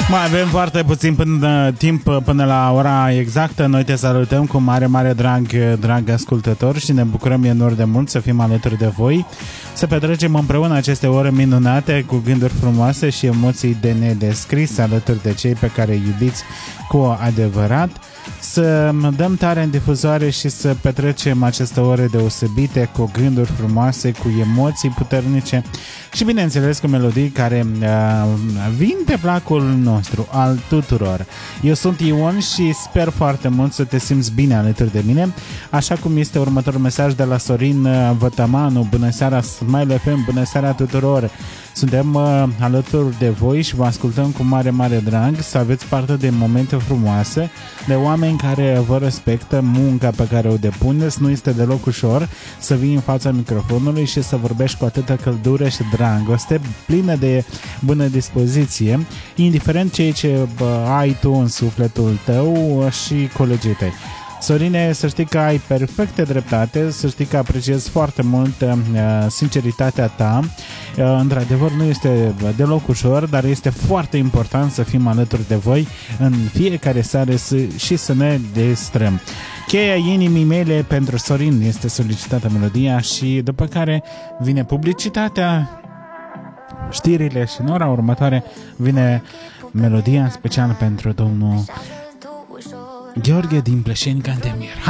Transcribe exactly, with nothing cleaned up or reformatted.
Mai avem foarte puțin până, timp până la ora exactă. Noi te salutăm cu mare, mare drag, drag ascultători, și ne bucurăm enorm de mult să fim alături de voi, să petrecem împreună aceste ore minunate cu gânduri frumoase și emoții de nedescris alături de cei pe care îi iubiți cu adevărat, să dăm tare în difuzoare și să petrecem aceste ore deosebite cu gânduri frumoase, cu emoții puternice și, bineînțeles, cu melodii care uh, vin pe placul nostru, al tuturor. Eu sunt Ion și sper foarte mult să te simți bine alături de mine, așa cum este următorul mesaj de la Sorin Vătămanu. Bună seara, Smile F M, bună seara tuturor! Suntem uh, alături de voi și vă ascultăm cu mare, mare drag, să aveți parte de momente frumoase, de oameni care vă respectă munca pe care o depuneți. Nu este deloc ușor să vii în fața microfonului și să vorbești cu atâta căldură și dragoste, plină de bună dispoziție, indiferent ceea ce bă, ai tu în sufletul tău și colegii tăi. Sorine, să știi că ai perfecte dreptate, să știi că apreciez foarte mult uh, sinceritatea ta. Uh, într-adevăr, nu este deloc ușor, dar este foarte important să fim alături de voi în fiecare seară și să ne distrăm. Cheia inimii mele pentru Sorin este solicitată melodia și după care vine publicitatea, știrile și în ora următoare vine melodia specială pentru domnul Gheorghe din Plășeni Cantemir.